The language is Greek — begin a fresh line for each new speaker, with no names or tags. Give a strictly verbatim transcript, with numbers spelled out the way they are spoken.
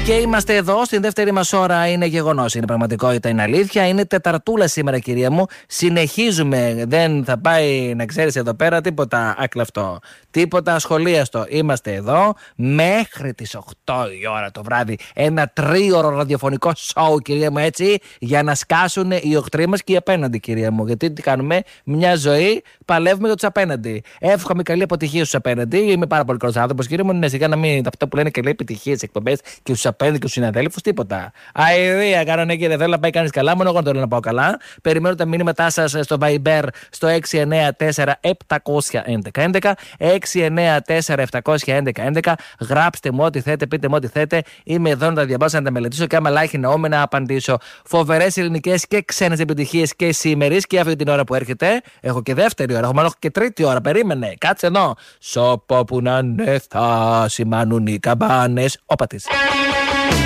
Και είμαστε εδώ στην δεύτερη μας ώρα. Είναι γεγονός, είναι πραγματικότητα, είναι αλήθεια. Είναι Τεταρτούλα σήμερα, κυρία μου. Συνεχίζουμε. Δεν θα πάει, να ξέρεις, εδώ πέρα τίποτα ακλαυτό, τίποτα ασχολίαστο. Είμαστε εδώ μέχρι τις οκτώ η ώρα το βράδυ. Ένα τρίωρο ραδιοφωνικό σοου, κυρία μου, έτσι, για να σκάσουν οι οχτροί μας και οι απέναντι, κυρία μου. Γιατί τι κάνουμε, μια ζωή παλεύουμε για τους απέναντι. Εύχομαι καλή αποτυχία στους απέναντι. Είμαι πάρα πολύ καλός άνθρωπος, κύριε μου. Είναι σιγά να μην αυτά που λένε καλή επιτυχία στις εκπομπές και στους απέναντι και στους συναδέλφους, τίποτα. Αηδία, κανονική, κύριε. Θέλω να πάει κανείς καλά, μόνο εγώ δεν θέλω να πάω καλά. Περιμένω τα μηνύματά σας στο Viber στο έξι εννιά τέσσερα επτά ένα ένα έξι εννιά τέσσερα επτά ένα ένα. Γράψτε μου ό,τι θέτε, πείτε μου ό,τι θέτε. Είμαι εδώ να τα διαβάσω, να τα μελετήσω και άμα λάχει νεόμαι να απαντήσω. Φοβερές ελληνικές και ξένες επιτυχίες και σήμερες και αυτή την ώρα που έρχεται. Έχω και δεύτερη ώρα, έχω μάλλον και τρίτη ώρα. Περίμενε, κάτσε εδώ. Σοπό που να ναι, θα σημάνουν οι καμπάνες. Όπα της.